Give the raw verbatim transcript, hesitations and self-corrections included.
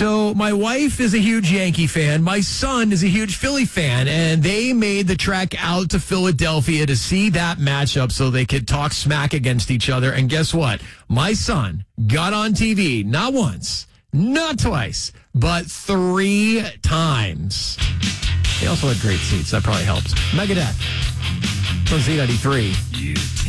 So my wife is a huge Yankee fan. My son is a huge Philly fan. And they made the trek out to Philadelphia to see that matchup so they could talk smack against each other. And guess what? My son got on T V not once, not twice, but three times. They also had great seats. That probably helps. Megadeth from Z ninety-three.